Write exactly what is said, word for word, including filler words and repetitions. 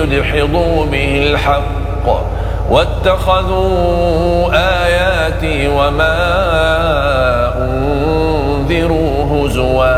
ليدحضوا به الحق واتخذوا آياتي وما أنذروا هزوا